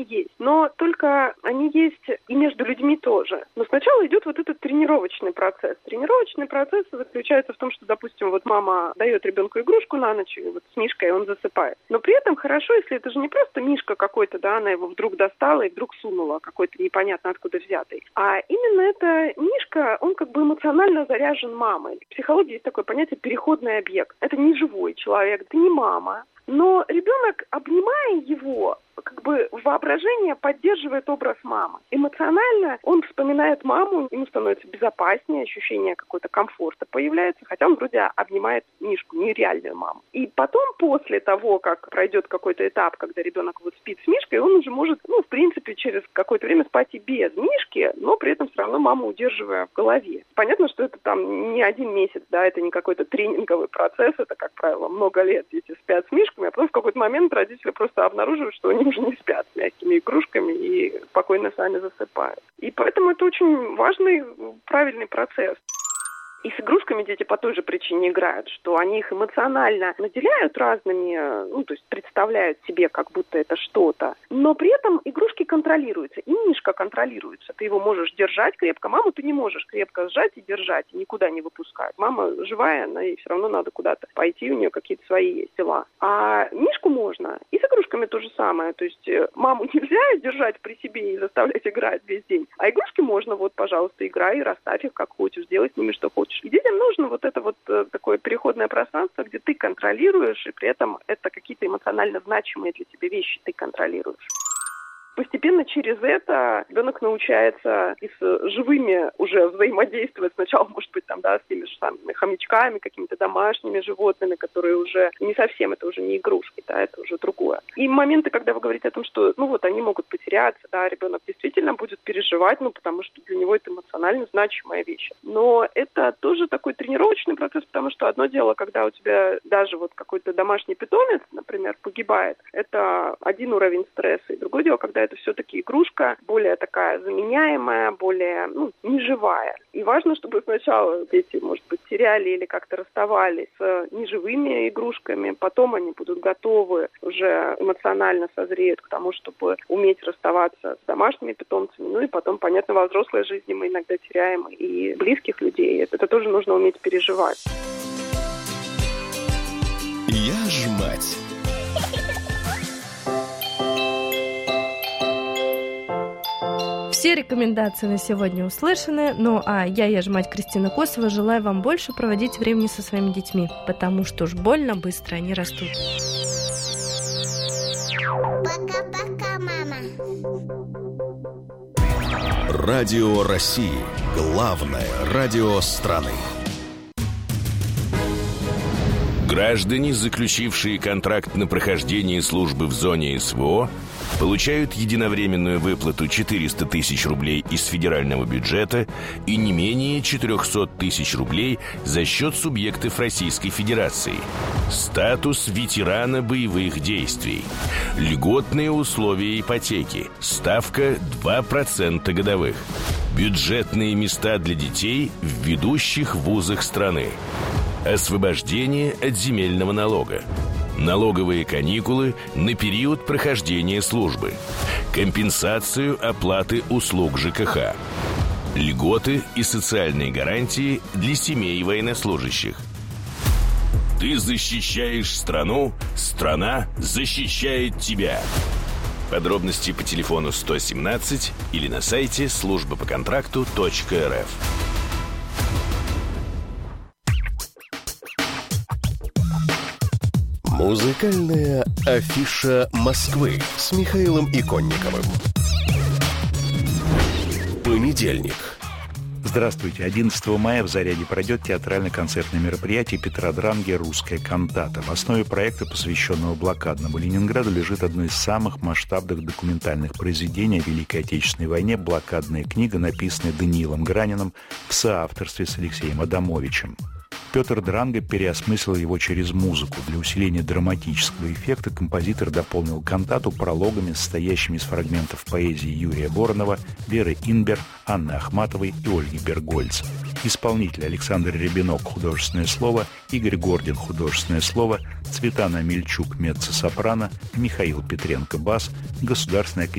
они есть. Но только они есть и между людьми тоже. Но сначала идет вот этот тренировочный процесс. Тренировочный процесс заключается в том, что, допустим, вот мама дает ребенку игрушку на ночь, и вот с мишкой он засыпает. Но при этом хорошо, если это же не просто мишка какой-то, да, она его вдруг достала и вдруг сунула, какой-то непонятно откуда взятый. А именно эта мишка, он как бы эмоционально заряжен мамой. В психологии есть такое понятие переходный объект. Это не живой человек, это не мама. Но ребенок, обнимая его, как бы воображение поддерживает образ мамы. Эмоционально он вспоминает маму, ему становится безопаснее, ощущение какого-то комфорта появляется, хотя он вроде обнимает мишку, нереальную маму. И потом, после того, как пройдет какой-то этап, когда ребенок вот спит с мишкой, он уже может, в принципе, через какое-то время спать и без мишки, но при этом все равно маму удерживая в голове. Понятно, что это там не 1 месяц, да, это не какой-то тренинговый процесс, это, как правило, много лет дети спят с мишками, а потом в какой-то момент родители просто обнаруживают, что они уже не спят с мягкими игрушками и спокойно сами засыпают. И поэтому это очень важный, правильный процесс. И с игрушками дети по той же причине играют, что они их эмоционально наделяют разными, то есть представляют себе, как будто это что-то. Но при этом игрушки контролируются, и мишка контролируется. Ты его можешь держать крепко, маму ты не можешь крепко сжать и держать, и никуда не выпускать. Мама живая, она ей все равно надо куда-то пойти, у нее какие-то свои есть дела. А мишку можно. И с игрушками то же самое. То есть маму нельзя держать при себе и заставлять играть весь день. А игрушки можно, вот, пожалуйста, играй и расставь их как хочешь, сделай с ними что хочешь. И детям нужно вот это вот такое переходное пространство, где ты контролируешь, и при этом это какие-то эмоционально значимые для тебя вещи ты контролируешь. Постепенно через это ребенок научается и с живыми уже взаимодействовать. Сначала, может быть, с теми же самыми хомячками, какими-то домашними животными, которые уже не совсем, это уже не игрушки, да, это уже другое. И моменты, когда вы говорите о том, что, они могут потеряться, да, ребенок действительно будет переживать, потому что для него это эмоционально значимая вещь. Но это тоже такой тренировочный процесс, потому что одно дело, когда у тебя даже вот какой-то домашний питомец, например, погибает, это один уровень стресса, и другое дело, когда это все-таки игрушка более такая заменяемая, более, неживая. И важно, чтобы сначала дети, может быть, теряли или как-то расставались с неживыми игрушками, потом они будут готовы, уже эмоционально созреют к тому, чтобы уметь расставаться с домашними питомцами. И потом, понятно, во взрослой жизни мы иногда теряем и близких людей. Это тоже нужно уметь переживать. Я ж мать. Все рекомендации на сегодня услышаны, я ж мать Кристина Косова, желаю вам больше проводить времени со своими детьми, потому что уж больно быстро они растут. Пока-пока, мама. Радио России. Главное радио страны. Граждане, заключившие контракт на прохождение службы в зоне СВО, получают единовременную выплату 400 тысяч рублей из федерального бюджета и не менее 400 тысяч рублей за счет субъектов Российской Федерации. Статус ветерана боевых действий. Льготные условия ипотеки. Ставка 2% годовых. Бюджетные места для детей в ведущих вузах страны. Освобождение от земельного налога. Налоговые каникулы на период прохождения службы. Компенсацию оплаты услуг ЖКХ. Льготы и социальные гарантии для семей военнослужащих. Ты защищаешь страну, страна защищает тебя. Подробности по телефону 117 или на сайте службапоконтракту.рф. Музыкальная афиша Москвы с Михаилом Иконниковым. Понедельник. Здравствуйте. 11 мая в «Заряде» пройдет театрально-концертное мероприятие Петра Дранге «Русская кантата». В основе проекта, посвященного блокадному Ленинграду, лежит одно из самых масштабных документальных произведений о Великой Отечественной войне «Блокадная книга», написанная Даниилом Граниным в соавторстве с Алексеем Адамовичем. Петр Дранге переосмыслил его через музыку. Для усиления драматического эффекта композитор дополнил кантату прологами, состоящими из фрагментов поэзии Юрия Воронова, Веры Инбер, Анны Ахматовой и Ольги Бергольц. Исполнители: Александр Рябинок — художественное слово, Игорь Гордин — художественное слово, Цветана Мельчук — меццо-сопрано, Михаил Петренко — бас, Государственная